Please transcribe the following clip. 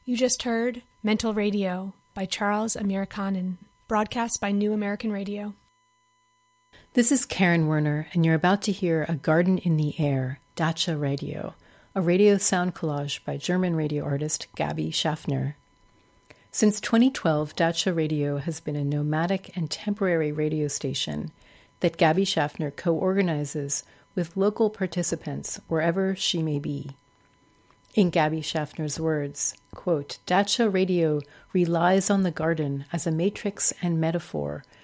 You just heard Mental Radio by Charles Amirkhanin, broadcast by New American Radio. This is Karen Werner, and you're about to hear A Garden in the Air, Dacha Radio, a radio sound collage by German radio artist Gabi Schaffner. Since 2012, Dacha Radio has been a nomadic and temporary radio station that Gabi Schaffner co-organizes with local participants wherever she may be. In Gabi Schaffner's words, quote, Dacha Radio relies on the garden as a matrix and metaphor